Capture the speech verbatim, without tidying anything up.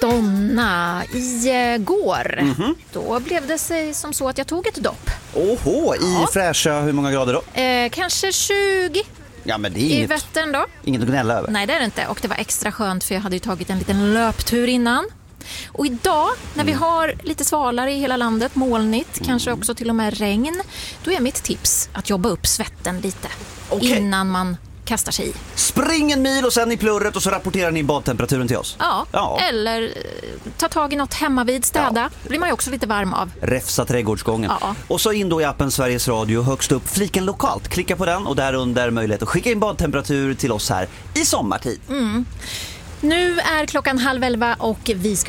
Donna, igår mm-hmm. då blev det sig som så att jag tog ett dopp. Oho, i ja. fräscha, hur många grader då? Eh, kanske tjugo. Ja, men det är inget, i Vättern då. Inget att gnälla över. Nej, det är det inte. Och det var extra skönt för jag hade ju tagit en liten löptur innan. Och idag, när vi har lite svalare i hela landet, molnigt, mm. kanske också till och med regn, då är mitt tips att jobba upp svetten lite okay. innan man kastar sig i. Spring en mil och sen i plurret och så rapporterar ni badtemperaturen till oss. Ja, ja. Eller ta tag i något hemma vid städa. Ja. Då blir man ju också lite varm av. Räfsa trädgårdsgången. Ja. Och så in då i appen Sveriges Radio högst upp fliken lokalt. Klicka på den och där under möjlighet att skicka in badtemperatur till oss här i sommartid. Mm. Nu är klockan halv elva och vi ska